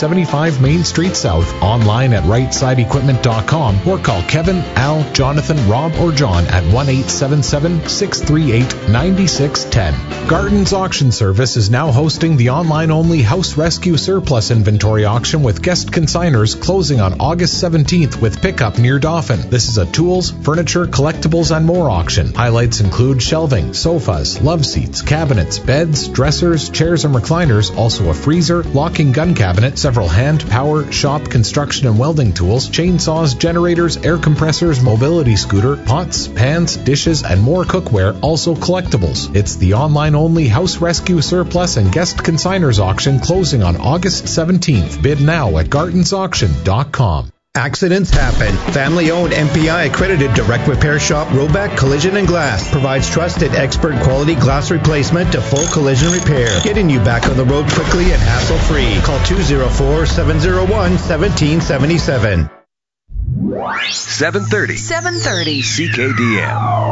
75 Main Street South, online at rightside.equipment.com, or call Kevin, Al, Jonathan, Rob, or John at 1-877-638-9610. Garden's Auction Service is now hosting the online-only House Rescue Surplus Inventory Auction with guest consigners closing on August 17th with pickup near Dauphin. This is a tools, furniture, collectibles, and more auction. Highlights include shelving, sofas, love seats, cabinets, beds, dressers, chairs, and recliners, also a freezer, locking gun cabinet, several hand, power, shop, construction, and welding tools, chainsaws, generators, air compressors, mobility scooter, pots, pans, dishes, and more cookware, also collectibles. It's the online-only House Rescue Surplus and Guest Consigners Auction closing on August 17th. Bid now at gardensauction.com. Accidents happen. Family-owned MPI accredited direct repair shop Roback Collision and Glass provides trusted expert quality glass replacement to full collision repair, getting you back on the road quickly and hassle-free. Call 204-701-1777. 730 CKDM.